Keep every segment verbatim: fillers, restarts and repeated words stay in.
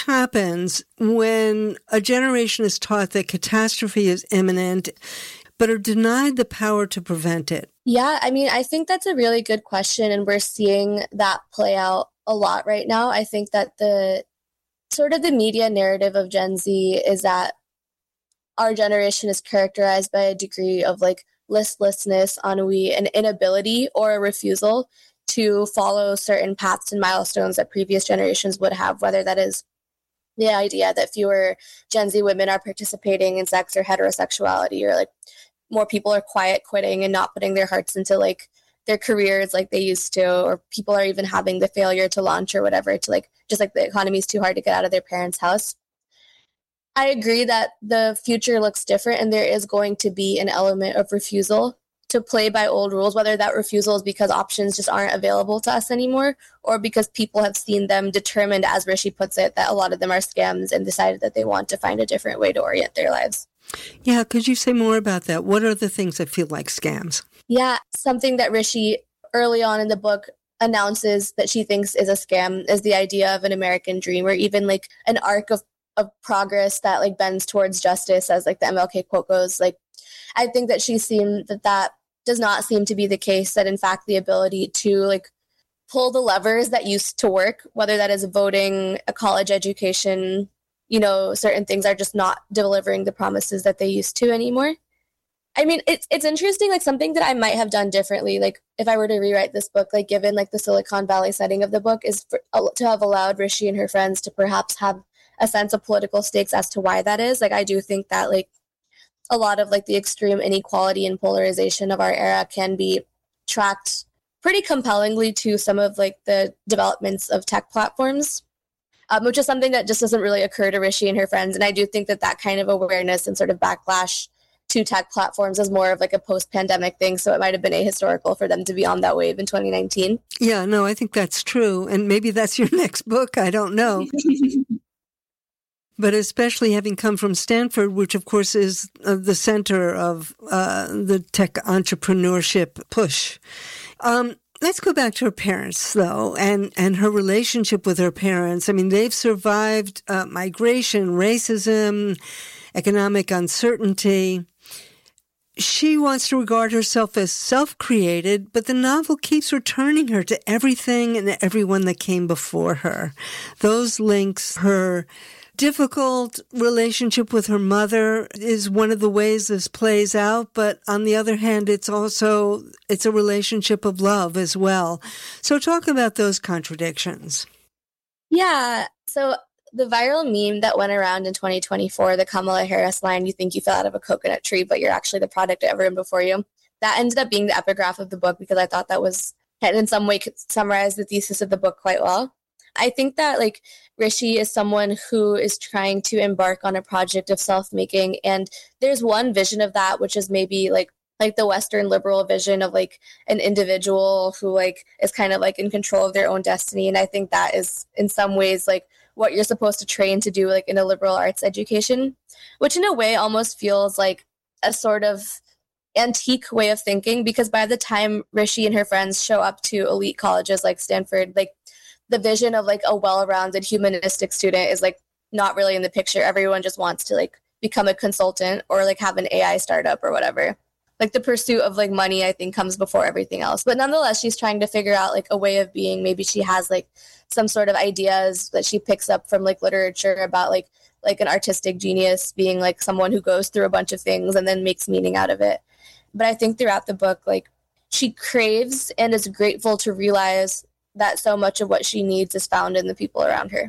happens when a generation is taught that catastrophe is imminent, but are denied the power to prevent it? Yeah, I mean, I think that's a really good question, and we're seeing that play out a lot right now. I think that the sort of the media narrative of Gen Z is that our generation is characterized by a degree of like listlessness, ennui, and inability or a refusal to follow certain paths and milestones that previous generations would have, whether that is the idea that fewer Gen Z women are participating in sex or heterosexuality, or like more people are quiet quitting and not putting their hearts into like their careers like they used to, or people are even having the failure to launch or whatever, to like, just like the economy is too hard to get out of their parents' house. I agree that the future looks different, and there is going to be an element of refusal to play by old rules, whether that refusal is because options just aren't available to us anymore, or because people have seen them determined, as Rishi puts it, that a lot of them are scams and decided that they want to find a different way to orient their lives. Yeah, could you say more about that? What are the things that feel like scams? Yeah, something that Rishi early on in the book announces that she thinks is a scam is the idea of an American dream, or even like an arc of, of progress that like bends towards justice, as like the M L K quote goes. Like, I think that she's seen that that does not seem to be the case, that in fact the ability to like pull the levers that used to work, whether that is voting, a college education, you know, certain things are just not delivering the promises that they used to anymore. I mean, it's it's interesting, like something that I might have done differently, like if I were to rewrite this book, like given like the Silicon Valley setting of the book, is for, uh, to have allowed Rishi and her friends to perhaps have a sense of political stakes as to why that is. Like, I do think that like a lot of like the extreme inequality and polarization of our era can be tracked pretty compellingly to some of like the developments of tech platforms, um, which is something that just doesn't really occur to Rishi and her friends. And I do think that that kind of awareness and sort of backlash to tech platforms is more of like a post-pandemic thing. So it might have been ahistorical for them to be on that wave in twenty nineteen. Yeah, no, I think that's true. And maybe that's your next book. I don't know. But especially having come from Stanford, which of course is uh, the center of uh, the tech entrepreneurship push. Um, let's go back to her parents, though, and, and her relationship with her parents. I mean, they've survived uh, migration, racism, economic uncertainty. She wants to regard herself as self-created, but the novel keeps returning her to everything and everyone that came before her. Those links, her difficult relationship with her mother is one of the ways this plays out, but on the other hand, it's also, it's a relationship of love as well. So talk about those contradictions. Yeah, so the viral meme that went around in twenty twenty-four, the Kamala Harris line, "You think you fell out of a coconut tree, but you're actually the product of everyone before you," that ended up being the epigraph of the book, because I thought that was, and in some way could summarize the thesis of the book quite well. I think that like Rishi is someone who is trying to embark on a project of self-making, and there's one vision of that, which is maybe like like the Western liberal vision of like an individual who like is kind of like in control of their own destiny. And I think that is in some ways like what you're supposed to train to do like in a liberal arts education, which in a way almost feels like a sort of antique way of thinking, because by the time Rishi and her friends show up to elite colleges like Stanford, like the vision of like a well-rounded humanistic student is like not really in the picture. Everyone just wants to like become a consultant or like have an A I startup or whatever. Like the pursuit of like money, I think, comes before everything else. But nonetheless, she's trying to figure out like a way of being. Maybe she has like some sort of ideas that she picks up from like literature about like like an artistic genius being like someone who goes through a bunch of things and then makes meaning out of it. But I think throughout the book, like she craves and is grateful to realize that so much of what she needs is found in the people around her.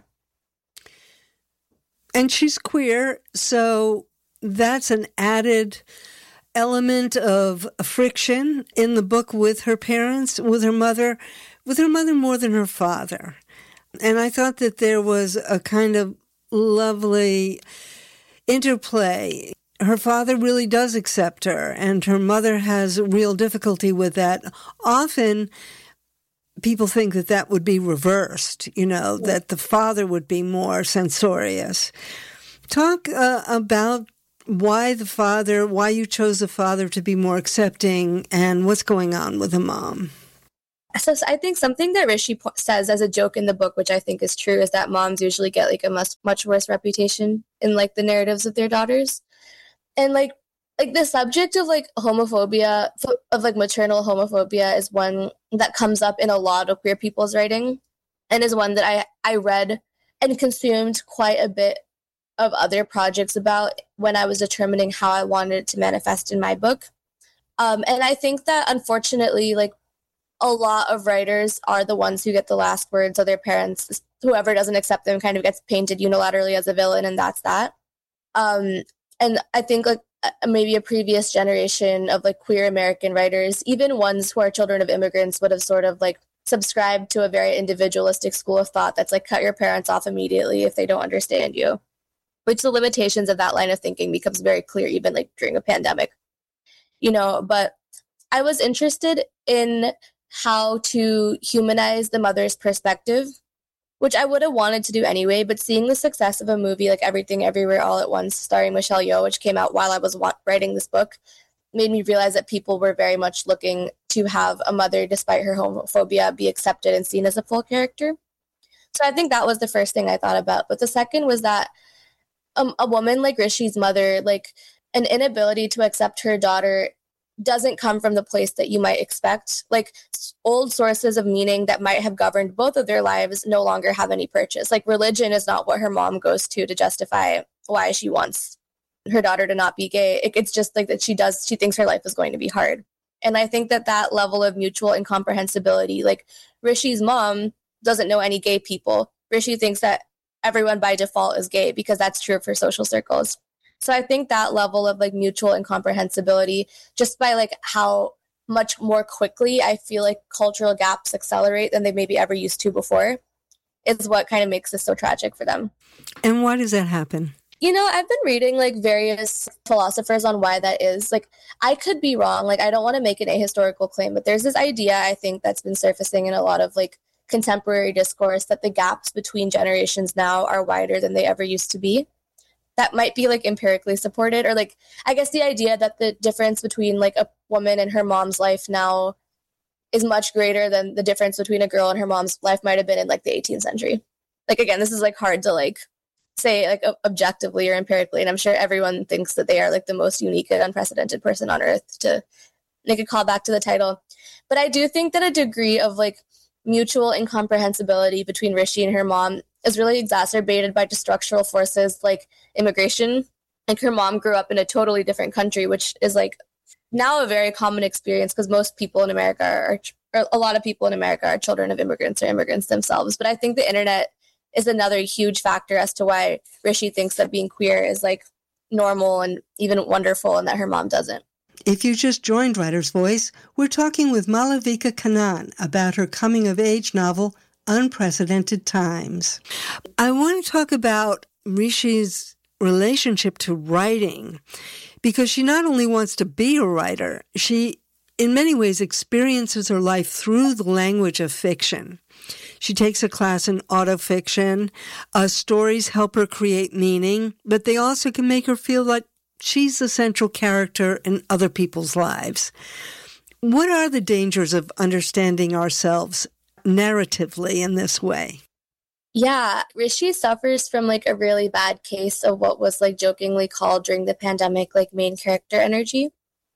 And she's queer, so that's an added element of friction in the book with her parents, with her mother, with her mother more than her father. And I thought that there was a kind of lovely interplay. Her father really does accept her, and her mother has real difficulty with that. Often people think that that would be reversed, you know, yeah. that the father would be more censorious. Talk uh, about why the father, why you chose the father to be more accepting, and what's going on with the mom. So, so I think something that Rishi po- says as a joke in the book, which I think is true, is that moms usually get like a much, much worse reputation in like the narratives of their daughters. And like, like the subject of like homophobia, of like maternal homophobia is one that comes up in a lot of queer people's writing, and is one that I, I read and consumed quite a bit of other projects about when I was determining how I wanted it to manifest in my book. Um, and I think that unfortunately, like a lot of writers are the ones who get the last word. So their parents, whoever doesn't accept them, kind of gets painted unilaterally as a villain, and that's that. Um, and I think like maybe a previous generation of like queer American writers, even ones who are children of immigrants, would have sort of like subscribed to a very individualistic school of thought that's like cut your parents off immediately if they don't understand you. Which the limitations of that line of thinking becomes very clear even like during a pandemic. You know, but I was interested in how to humanize the mother's perspective, which I would have wanted to do anyway, but seeing the success of a movie like Everything Everywhere All at Once starring Michelle Yeoh, which came out while I was wa- writing this book, made me realize that people were very much looking to have a mother, despite her homophobia, be accepted and seen as a full character. So I think that was the first thing I thought about. But the second was that um, a woman like Rishi's mother, like an inability to accept her daughter doesn't come from the place that you might expect. Like old sources of meaning that might have governed both of their lives no longer have any purchase. Like religion is not what her mom goes to to justify why she wants her daughter to not be gay. It, it's just like that she does, she thinks her life is going to be hard. And I think that that level of mutual incomprehensibility, like Rishi's mom doesn't know any gay people. Rishi thinks that everyone by default is gay because that's true of her social circles. So I think that level of like mutual incomprehensibility, just by like how much more quickly I feel like cultural gaps accelerate than they maybe ever used to before, is what kind of makes this so tragic for them. And why does that happen? You know, I've been reading like various philosophers on why that is. Like, I could be wrong. Like, I don't want to make an ahistorical claim, but there's this idea I think that's been surfacing in a lot of like contemporary discourse that the gaps between generations now are wider than they ever used to be. That might be like empirically supported, or like, I guess the idea that the difference between like a woman and her mom's life now is much greater than the difference between a girl and her mom's life might have been in like the eighteenth century. Like, again, this is like hard to like say like objectively or empirically, and I'm sure everyone thinks that they are like the most unique and unprecedented person on earth to make a call back to the title. But I do think that a degree of like mutual incomprehensibility between Rishi and her mom is really exacerbated by just structural forces like immigration. Like, her mom grew up in a totally different country, which is like now a very common experience because most people in America are, or a lot of people in America are children of immigrants or immigrants themselves. But I think the internet is another huge factor as to why Rishi thinks that being queer is like normal and even wonderful, and that her mom doesn't. If you just joined Writer's Voice, we're talking with Malavika Kannan about her coming-of-age novel, Unprecedented Times. I want to talk about Rishi's relationship to writing, because she not only wants to be a writer, she in many ways experiences her life through the language of fiction. She takes a class in autofiction. Uh, stories help her create meaning, but they also can make her feel like she's the central character in other people's lives. What are the dangers of understanding ourselves narratively in this way? Yeah, Rishi suffers from like a really bad case of what was like jokingly called during the pandemic, like main character energy.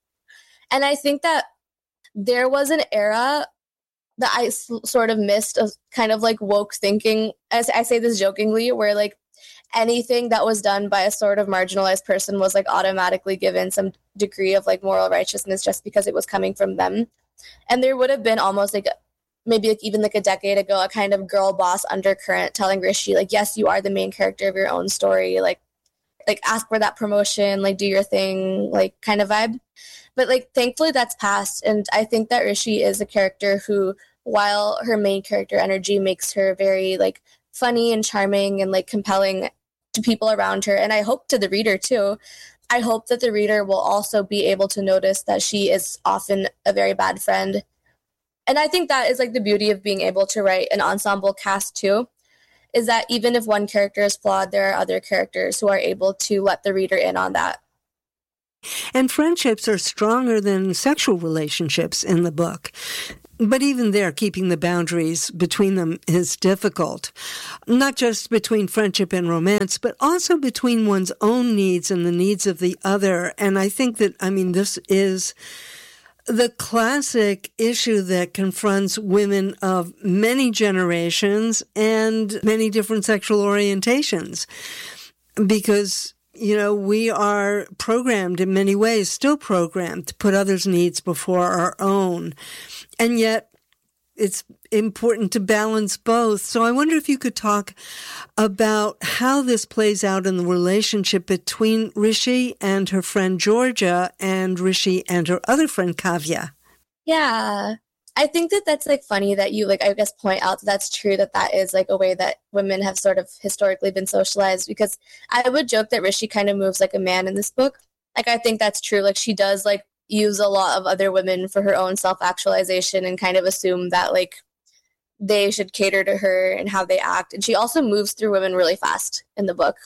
And I think that there was an era that I s- sort of missed of kind of like woke thinking, as I say this jokingly, where like anything that was done by a sort of marginalized person was like automatically given some degree of like moral righteousness just because it was coming from them. And there would have been almost like maybe like even like a decade ago, a kind of girl boss undercurrent telling Rishi, like, yes, you are the main character of your own story. Like, like ask for that promotion, like do your thing, like kind of vibe. But like, thankfully that's passed. And I think that Rishi is a character who, while her main character energy makes her very like funny and charming and like compelling to people around her, and I hope to the reader too, I hope that the reader will also be able to notice that she is often a very bad friend. And I think that is like the beauty of being able to write an ensemble cast too, is that even if one character is flawed, there are other characters who are able to let the reader in on that. And friendships are stronger than sexual relationships in the book. But even there, keeping the boundaries between them is difficult, not just between friendship and romance, but also between one's own needs and the needs of the other. And I think that, I mean, this is the classic issue that confronts women of many generations and many different sexual orientations, because you know, we are programmed in many ways, still programmed to put others' needs before our own. And yet it's important to balance both. So I wonder if you could talk about how this plays out in the relationship between Rishi and her friend Georgia and Rishi and her other friend Kavya. Yeah. I think that that's like funny that you like, I guess, point out that that's true, that that is like a way that women have sort of historically been socialized, because I would joke that Rishi kind of moves like a man in this book. Like, I think that's true. Like, she does like use a lot of other women for her own self-actualization and kind of assume that like they should cater to her and how they act. And she also moves through women really fast in the book,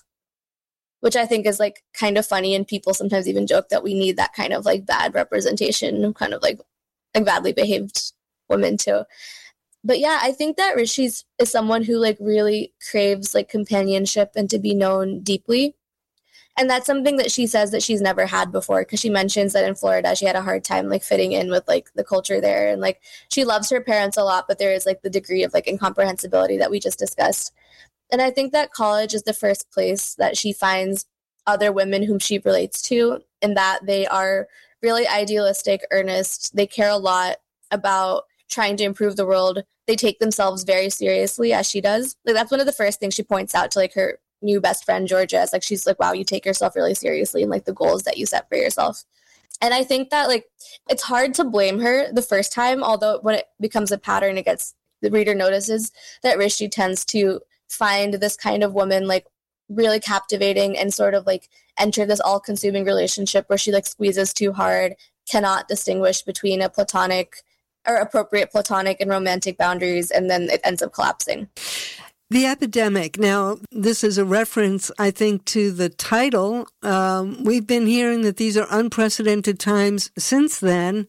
which I think is like kind of funny. And people sometimes even joke that we need that kind of like bad representation, kind of like like badly behaved women too. But yeah, I think that Rishi's is someone who like really craves like companionship and to be known deeply. And that's something that she says that she's never had before, because she mentions that in Florida she had a hard time like fitting in with like the culture there, and like she loves her parents a lot, but there is like the degree of like incomprehensibility that we just discussed. And I think that college is the first place that she finds other women whom she relates to, in that they are really idealistic, earnest. They care a lot about trying to improve the world. They take themselves very seriously, as she does. Like, that's one of the first things she points out to like her new best friend Georgia. It's like, she's like, wow, you take yourself really seriously and like the goals that you set for yourself. And I think that like it's hard to blame her the first time, although when it becomes a pattern, it gets, the reader notices that Rishi tends to find this kind of woman like really captivating and sort of like enter this all-consuming relationship where she like squeezes too hard, cannot distinguish between a platonic or appropriate platonic and romantic boundaries, and then it ends up collapsing. The epidemic. Now, this is a reference, I think, to the title. Um, we've been hearing that these are unprecedented times since then,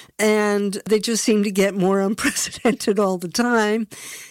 and they just seem to get more unprecedented all the time.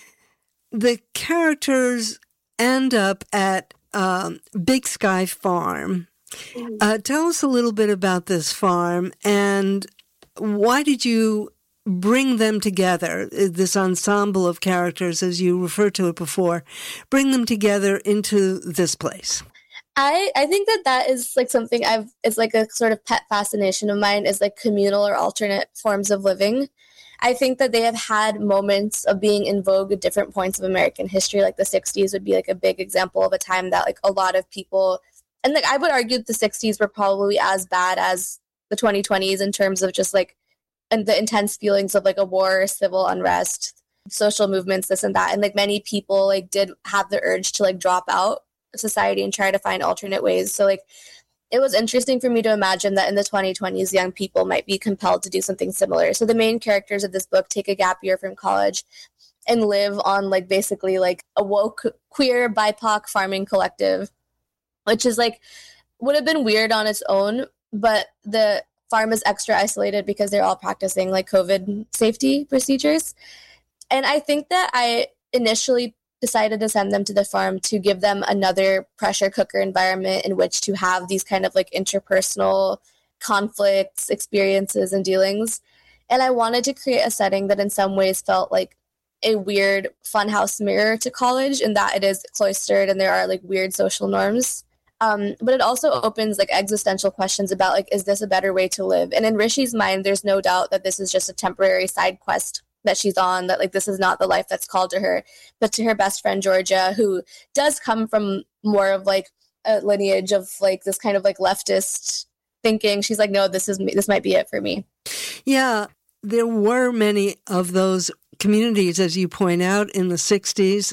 The characters end up at um, Big Sky Farm. Uh, tell us a little bit about this farm, and why did you bring them together, this ensemble of characters, as you referred to it before, bring them together into this place? I, I think that that is like something I've, it's like a sort of pet fascination of mine, is like communal or alternate forms of living. I think that they have had moments of being in vogue at different points of American history. Like the sixties would be like a big example of a time that like a lot of people, and like I would argue that the sixties were probably as bad as the twenty twenties in terms of just like, and the intense feelings of like a war, civil unrest, social movements, this and that. And like many people like did have the urge to like drop out of society and try to find alternate ways. So like it was interesting for me to imagine that in the twenty twenties, young people might be compelled to do something similar. So the main characters of this book take a gap year from college and live on like basically like a woke queer B I P O C farming collective, which is like would have been weird on its own, but the farm is extra isolated because they're all practicing like COVID safety procedures. And I think that I initially decided to send them to the farm to give them another pressure cooker environment in which to have these kind of like interpersonal conflicts, experiences, and dealings. And I wanted to create a setting that in some ways felt like a weird funhouse mirror to college, in that it is cloistered and there are like weird social norms. Um, but it also opens like existential questions about like, is this a better way to live? And in Rishi's mind, there's no doubt that this is just a temporary side quest that she's on, that like this is not the life that's called to her. But to her best friend Georgia, who does come from more of like a lineage of like this kind of like leftist thinking, she's like, no, this is me. This might be it for me. Yeah, there were many of those communities, as you point out, in the sixties.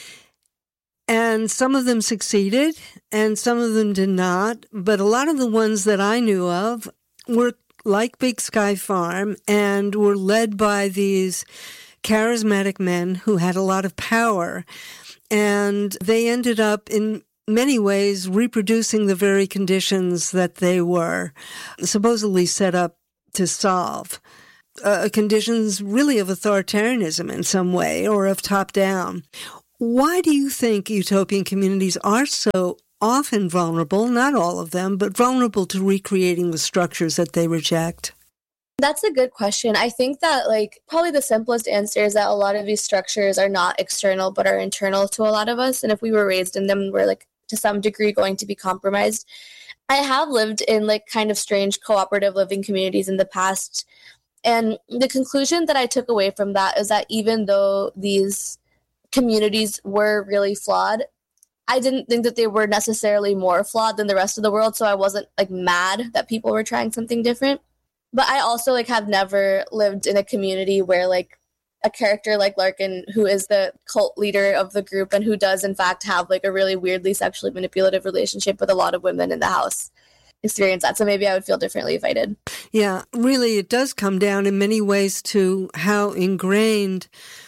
And some of them succeeded and some of them did not. But a lot of the ones that I knew of were like Big Sky Farm and were led by these charismatic men who had a lot of power. And they ended up in many ways reproducing the very conditions that they were supposedly set up to solve. uh, conditions really of authoritarianism in some way or of top-down. Why do you think utopian communities are so often vulnerable, not all of them, but vulnerable to recreating the structures that they reject? That's a good question. I think that, like, probably the simplest answer is that a lot of these structures are not external, but are internal to a lot of us. And if we were raised in them, we're, like, to some degree going to be compromised. I have lived in, like, kind of strange cooperative living communities in the past. And the conclusion that I took away from that is that even though these communities were really flawed, I didn't think that they were necessarily more flawed than the rest of the world. So I wasn't, like, mad that people were trying something different. But I also, like, have never lived in a community where, like, a character like Larkin, who is the cult leader of the group and who does, in fact, have, like, a really weirdly sexually manipulative relationship with a lot of women in the house, experience that. So maybe I would feel differently if I did. Yeah, really, it does come down in many ways to how ingrained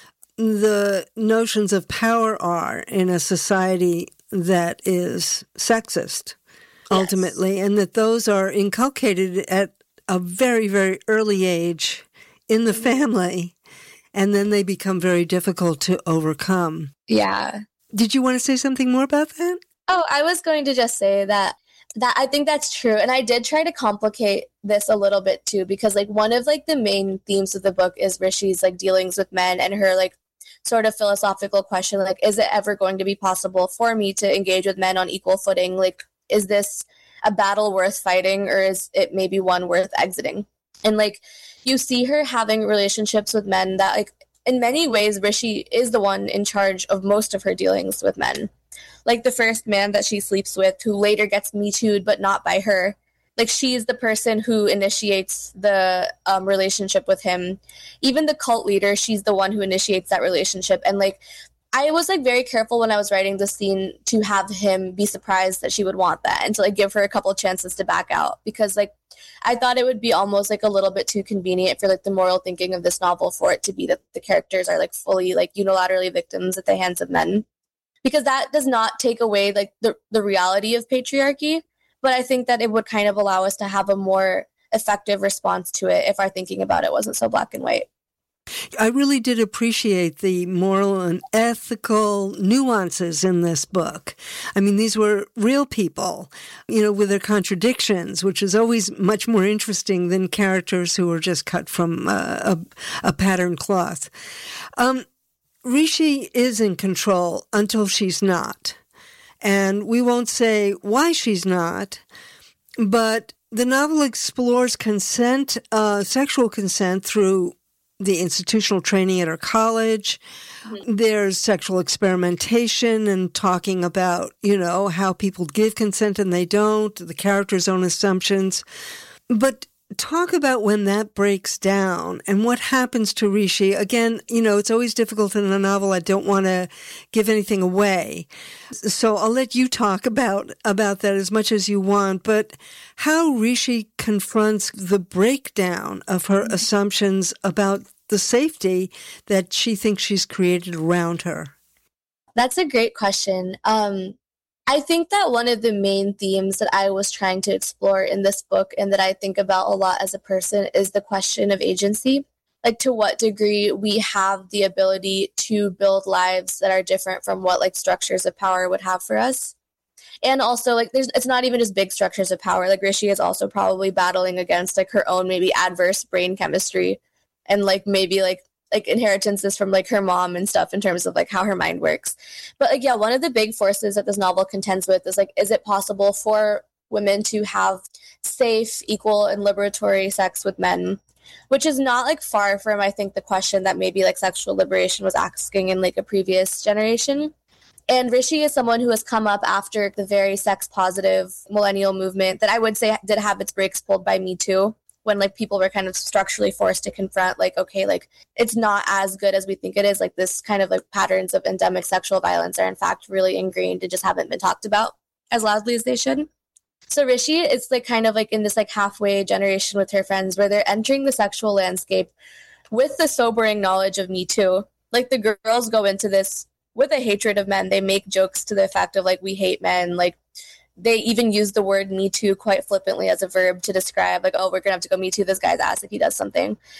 the notions of power are in a society that is sexist, ultimately, yes. And that those are inculcated at a very, very early age in the family, and then they become very difficult to overcome. Yeah. Did you want to say something more about that? Oh, I was going to just say that that I think that's true. And I did try to complicate this a little bit too, because, like, one of, like, the main themes of the book is Rishi's, like, dealings with men and her, like, sort of philosophical question, like, is it ever going to be possible for me to engage with men on equal footing? Like, is this a battle worth fighting, or is it maybe one worth exiting? And, like, you see her having relationships with men that, like, in many ways, Rishi is the one in charge of most of her dealings with men. Like, the first man that she sleeps with, who later gets Me Too'd, but not by her. Like, she's the person who initiates the um, relationship with him. Even the cult leader, she's the one who initiates that relationship. And, like, I was, like, very careful when I was writing this scene to have him be surprised that she would want that and to, like, give her a couple of chances to back out, because, like, I thought it would be almost, like, a little bit too convenient for, like, the moral thinking of this novel for it to be that the characters are, like, fully, like, unilaterally victims at the hands of men, because that does not take away, like, the, the reality of patriarchy, but I think that it would kind of allow us to have a more effective response to it if our thinking about it wasn't so black and white. I really did appreciate the moral and ethical nuances in this book. I mean, these were real people, you know, with their contradictions, which is always much more interesting than characters who are just cut from uh, a, a patterned cloth. Um, Rishi is in control until she's not. And we won't say why she's not, but the novel explores consent, uh, sexual consent through the institutional training at her college. Mm-hmm. There's sexual experimentation and talking about, you know, how people give consent and they don't, the character's own assumptions. But talk about when that breaks down and what happens to Rishi. Again, you know, it's always difficult in a novel. I don't want to give anything away. So I'll let you talk about, about that as much as you want. But how Rishi confronts the breakdown of her assumptions about the safety that she thinks she's created around her. That's a great question. Um, I think that one of the main themes that I was trying to explore in this book and that I think about a lot as a person is the question of agency. Like, to what degree we have the ability to build lives that are different from what, like, structures of power would have for us. And also, like, there's it's not even just big structures of power. Like, Rishi is also probably battling against, like, her own maybe adverse brain chemistry and, like, maybe, like, like inheritances from, like, her mom and stuff in terms of, like, how her mind works. But, like, yeah, one of the big forces that this novel contends with is, like, is it possible for women to have safe, equal, and liberatory sex with men? Which is not, like, far from, I think, the question that maybe, like, sexual liberation was asking in, like, a previous generation. And Rishi is someone who has come up after the very sex-positive millennial movement that I would say did have its brakes pulled by Me Too, when, like, people were kind of structurally forced to confront, like, okay, like, it's not as good as we think it is. Like, this kind of, like, patterns of endemic sexual violence are, in fact, really ingrained and just haven't been talked about as loudly as they should. So Rishi is, like, kind of, like, in this, like, halfway generation with her friends where they're entering the sexual landscape with the sobering knowledge of Me Too. Like, the girls go into this with a hatred of men. They make jokes to the effect of, like, we hate men. Like, they even use the word Me Too quite flippantly as a verb to describe, like, oh, we're going to have to go Me Too this guy's ass if he does something.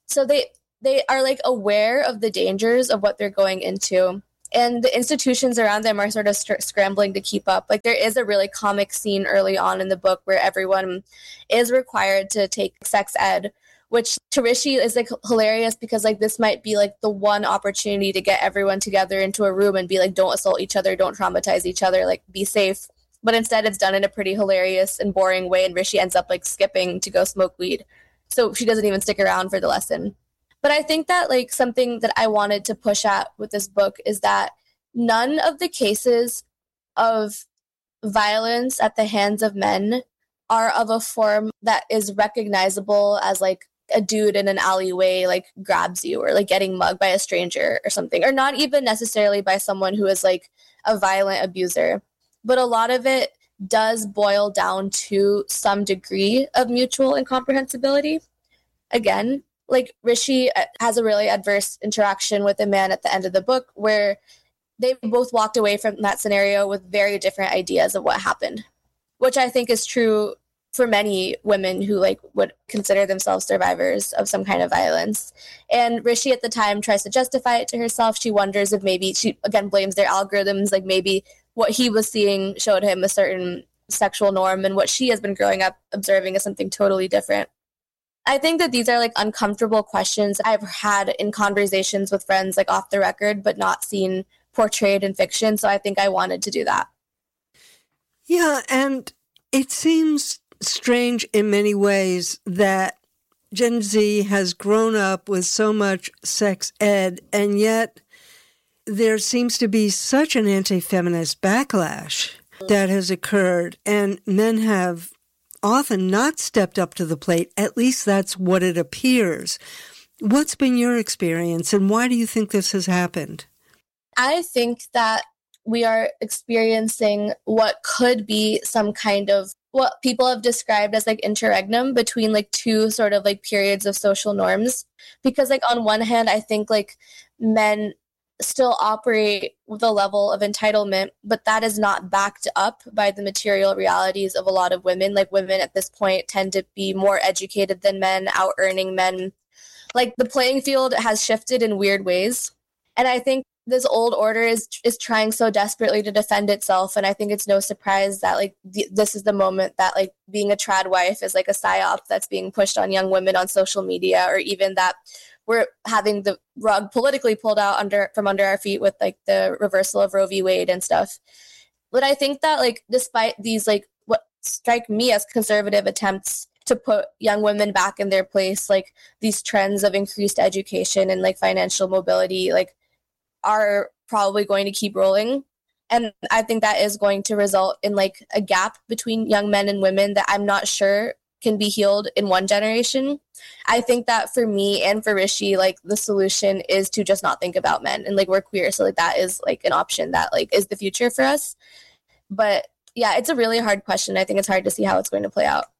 So they they are like aware of the dangers of what they're going into. And the institutions around them are sort of st- scrambling to keep up. Like, there is a really comic scene early on in the book where everyone is required to take sex ed, which to Rishi is like hilarious because like this might be like the one opportunity to get everyone together into a room and be like, don't assault each other, don't traumatize each other, like be safe. But instead it's done in a pretty hilarious and boring way, and Rishi ends up like skipping to go smoke weed. So she doesn't even stick around for the lesson. But I think that like something that I wanted to push at with this book is that none of the cases of violence at the hands of men are of a form that is recognizable as like a dude in an alleyway like grabs you, or like getting mugged by a stranger or something, or not even necessarily by someone who is like a violent abuser. But a lot of it does boil down to some degree of mutual incomprehensibility. Again, like Rishi has a really adverse interaction with a man at the end of the book where they both walked away from that scenario with very different ideas of what happened, which I think is true for many women who like would consider themselves survivors of some kind of violence. And Rishi at the time tries to justify it to herself. She wonders if maybe she again blames their algorithms, like maybe what he was seeing showed him a certain sexual norm and what she has been growing up observing is something totally different. I think that these are like uncomfortable questions I've had in conversations with friends like off the record, but not seen portrayed in fiction. So I think I wanted to do that. Yeah, and it seems strange in many ways that Gen Z has grown up with so much sex ed, and yet there seems to be such an anti-feminist backlash that has occurred, and men have often not stepped up to the plate. At least that's what it appears. What's been your experience, and why do you think this has happened? I think that we are experiencing what could be some kind of what people have described as like interregnum between like two sort of like periods of social norms. Because like on one hand, I think like men still operate with a level of entitlement, but that is not backed up by the material realities of a lot of women. Like women at this point tend to be more educated than men, out earning men. Like the playing field has shifted in weird ways. And I think this old order is is trying so desperately to defend itself. And I think it's no surprise that like th- this is the moment that like being a trad wife is like a psyop that's being pushed on young women on social media, or even that we're having the rug politically pulled out under from under our feet with like the reversal of Roe v. Wade and stuff. But I think that like despite these like what strike me as conservative attempts to put young women back in their place, like these trends of increased education and like financial mobility like are probably going to keep rolling. And I think that is going to result in like a gap between young men and women that I'm not sure can be healed in one generation. I think that for me and for Rishi, like the solution is to just not think about men, and like we're queer, so like that is like an option that like is the future for us. But yeah, it's a really hard question. I think it's hard to see how it's going to play out.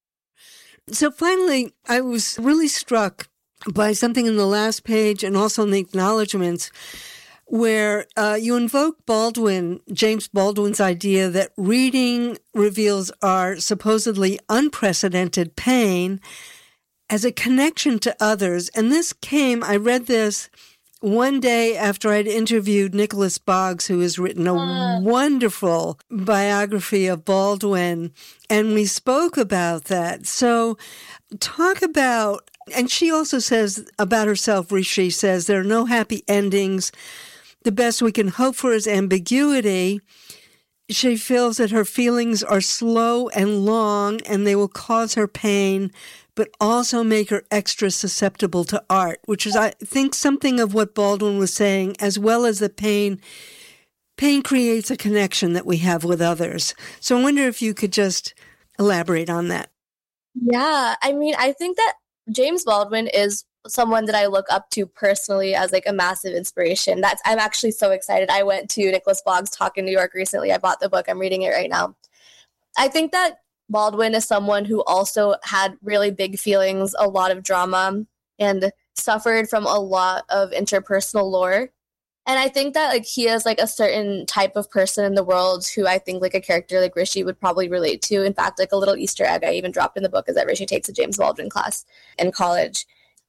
So finally, I was really struck by something in the last page and also in the acknowledgments where uh, you invoke Baldwin, James Baldwin's idea that reading reveals our supposedly unprecedented pain as a connection to others. And this came, I read this one day after I'd interviewed Nicholas Boggs, who has written a uh. wonderful biography of Baldwin, and we spoke about that. So talk about, and she also says about herself, Rishi says, there are no happy endings. The best we can hope for is ambiguity. She feels that her feelings are slow and long, and they will cause her pain, but also make her extra susceptible to art, which is, I think, something of what Baldwin was saying, as well as the pain. Pain creates a connection that we have with others. So I wonder if you could just elaborate on that. Yeah, I mean, I think that James Baldwin is someone that I look up to personally as like a massive inspiration. That's I'm actually so excited. I went to Nicholas Boggs' talk in New York recently. I bought the book. I'm reading it right now. I think that Baldwin is someone who also had really big feelings, a lot of drama, and suffered from a lot of interpersonal lore. And I think that like he is like a certain type of person in the world who I think like a character like Rishi would probably relate to. In fact, like a little Easter egg I even dropped in the book is that Rishi takes a James Baldwin class in college.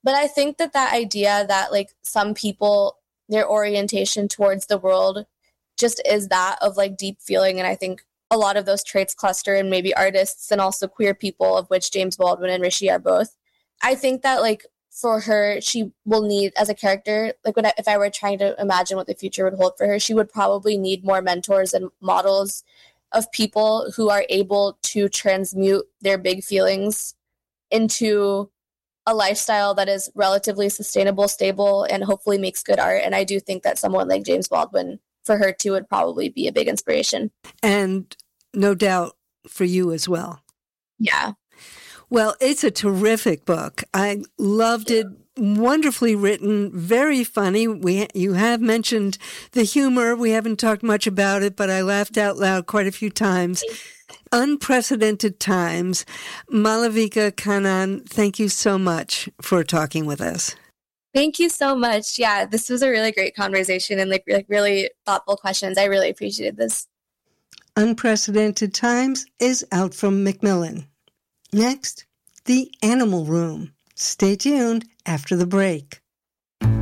But I think that that idea that like some people, their orientation towards the world just is that of like deep feeling. And I think a lot of those traits cluster in maybe artists and also queer people, of which James Baldwin and Rishi are both. I think that like for her, she will need as a character, like when I, if I were trying to imagine what the future would hold for her, she would probably need more mentors and models of people who are able to transmute their big feelings into a lifestyle that is relatively sustainable, stable, and hopefully makes good art. And I do think that someone like James Baldwin, for her too, would probably be a big inspiration. And no doubt for you as well. Yeah. Well, it's a terrific book. I loved it. Wonderfully written, very funny. We you have mentioned the humor. We haven't talked much about it, but I laughed out loud quite a few times. Unprecedented times. Malavika Kannan, thank you so much for talking with us. Thank you so much. Yeah, this was a really great conversation and like, like really thoughtful questions. I really appreciated this. Unprecedented Times is out from Macmillan. Next, The Animal Room. Stay tuned after the break.